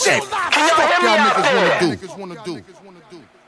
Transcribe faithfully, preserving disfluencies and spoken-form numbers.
shit. Can y'all hear me out there? Niggas wanna do.